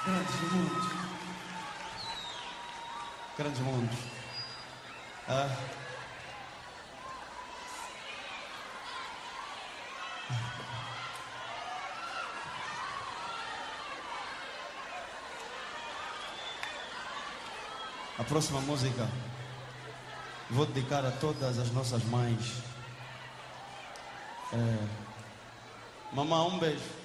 Grandes mundos. Grandes mundos. A próxima música vou dedicar a todas as nossas mães. Mamãe, um beijo.